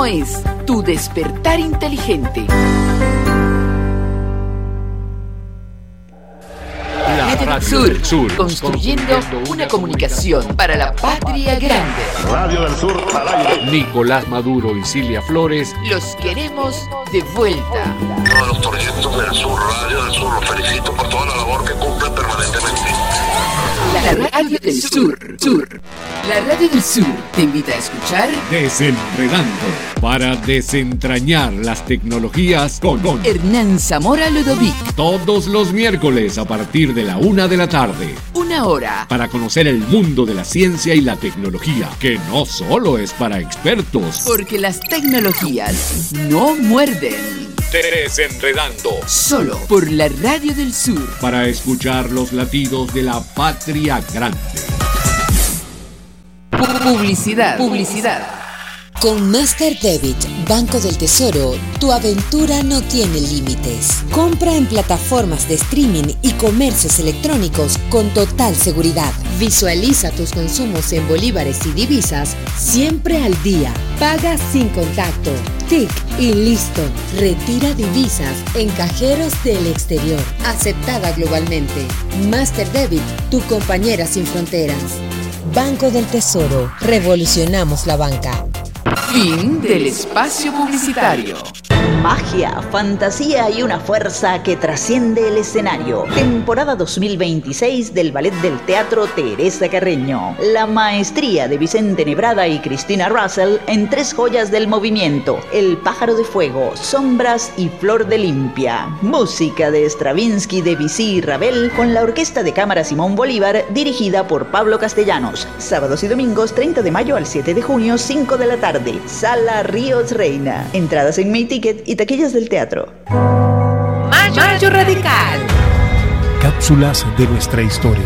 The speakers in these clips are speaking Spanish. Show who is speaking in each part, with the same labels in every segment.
Speaker 1: no es tu despertar inteligente. Radio del Sur, construyendo una comunicación para la patria grande.
Speaker 2: Radio del Sur al aire.
Speaker 3: Nicolás Maduro y Cilia Flores
Speaker 1: los queremos de vuelta.
Speaker 4: Todos los proyectos del Sur, Radio del Sur, los felicito por toda la labor que cumplen permanentemente.
Speaker 1: La Radio del Sur. La Radio del Sur te invita a escuchar
Speaker 3: Desenredando, para desentrañar las tecnologías con
Speaker 1: Hernán Zamora Ludovic.
Speaker 3: Todos los miércoles a partir de la 1 de la tarde.
Speaker 1: 1 hora.
Speaker 3: Para conocer el mundo de la ciencia y la tecnología, que no solo es para expertos.
Speaker 1: Porque las tecnologías no muerden.
Speaker 3: Desenredando.
Speaker 1: Solo por la Radio del Sur.
Speaker 3: Para escuchar los latidos de la patria grande.
Speaker 1: Publicidad.
Speaker 5: Con Master Debit, Banco del Tesoro, tu aventura no tiene límites. Compra en plataformas de streaming y comercios electrónicos con total seguridad. Visualiza tus consumos en bolívares y divisas siempre al día. Paga sin contacto. TIC y listo. Retira divisas en cajeros del exterior. Aceptada globalmente. Master Debit, tu compañera sin fronteras. Banco del Tesoro. Revolucionamos la banca.
Speaker 1: Fin del espacio publicitario.
Speaker 6: Magia, fantasía y una fuerza que trasciende el escenario. Temporada 2026 del Ballet del Teatro Teresa Carreño. La maestría de Vicente Nebrada y Cristina Russell en 3 joyas del movimiento: El pájaro de fuego, Sombras y Flor de Limpia. Música de Stravinsky, Debussy y Ravel con la Orquesta de Cámara Simón Bolívar, dirigida por Pablo Castellanos. Sábados y domingos 30 de mayo al 7 de junio, 5 de la tarde. Sala Ríos Reina. Entradas en MyTicket y taquillas del teatro.
Speaker 1: Mayo Radical.
Speaker 7: Cápsulas de nuestra historia.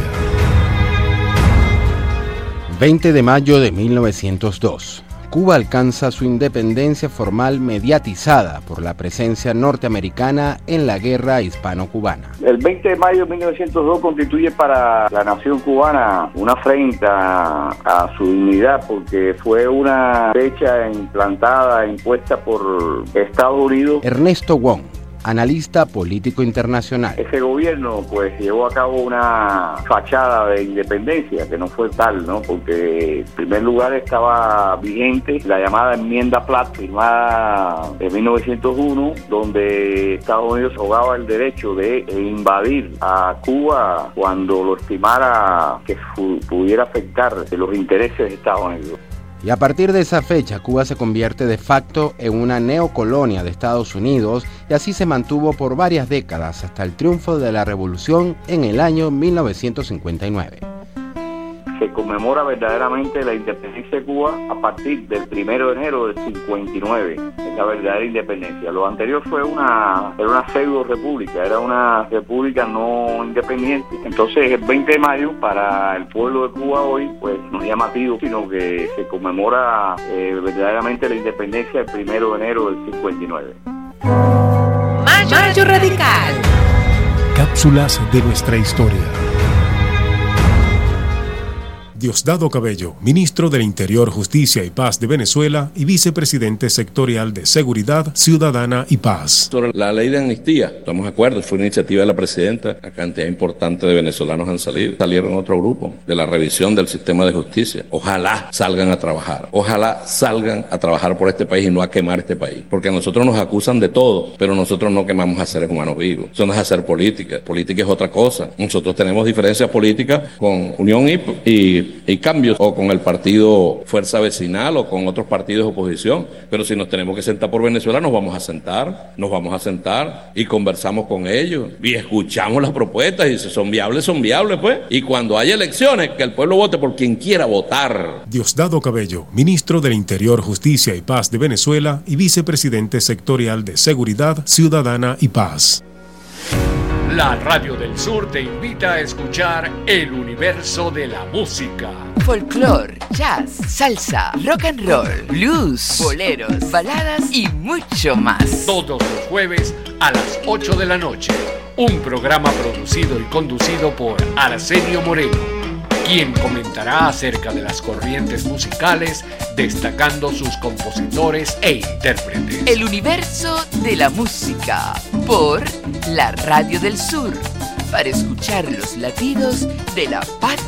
Speaker 8: 20 de mayo de 1902. Cuba alcanza su independencia formal mediatizada por la presencia norteamericana en la guerra hispano-cubana.
Speaker 9: El 20 de mayo de 1902 constituye para la nación cubana una afrenta a su dignidad, porque fue una fecha impuesta por Estados Unidos.
Speaker 8: Ernesto Wong, analista político internacional.
Speaker 9: Ese gobierno pues llevó a cabo una fachada de independencia que no fue tal, ¿no? Porque en primer lugar estaba vigente la llamada enmienda Platt, firmada en 1901, donde Estados Unidos rogaba el derecho de invadir a Cuba cuando lo estimara que pudiera afectar los intereses de Estados Unidos.
Speaker 8: Y a partir de esa fecha, Cuba se convierte de facto en una neocolonia de Estados Unidos y así se mantuvo por varias décadas hasta el triunfo de la Revolución en el año 1959.
Speaker 9: Se conmemora verdaderamente la independencia de Cuba a partir del 1 de enero del 59, es la verdadera independencia. Lo anterior era una pseudo república, era una república no independiente. Entonces el 20 de mayo para el pueblo de Cuba hoy pues no es llamativo, sino que se conmemora verdaderamente la independencia el 1 de enero del 59.
Speaker 1: Mayo Radical.
Speaker 7: Cápsulas de nuestra historia. Diosdado Cabello, ministro del Interior, Justicia y Paz de Venezuela y vicepresidente sectorial de Seguridad Ciudadana y Paz.
Speaker 10: Sobre la ley de amnistía, estamos de acuerdo, fue una iniciativa de la presidenta, la cantidad importante de venezolanos han salido, salieron otro grupo de la revisión del sistema de justicia. Ojalá salgan a trabajar por este país y no a quemar este país, porque a nosotros nos acusan de todo, pero nosotros no quemamos a seres humanos vivos. Eso no es hacer política es otra cosa. Nosotros tenemos diferencias políticas con Unión y Cambios, o con el partido Fuerza Vecinal, o con otros partidos de oposición, pero si nos tenemos que sentar por Venezuela, nos vamos a sentar y conversamos con ellos y escuchamos las propuestas, y si son viables pues, y cuando haya elecciones, que el pueblo vote por quien quiera votar.
Speaker 7: Diosdado Cabello, ministro del Interior, Justicia y Paz de Venezuela y vicepresidente sectorial de Seguridad Ciudadana y Paz.
Speaker 3: La Radio del Sur te invita a escuchar el universo de la música.
Speaker 1: Folclore, jazz, salsa, rock and roll, blues, boleros, baladas y mucho más.
Speaker 3: Todos los jueves a las 8 de la noche. Un programa producido y conducido por Arsenio Moreno. quien comentará acerca de las corrientes musicales, destacando sus compositores e intérpretes.
Speaker 1: El universo de la música por la Radio del Sur, para escuchar los latidos de la patria.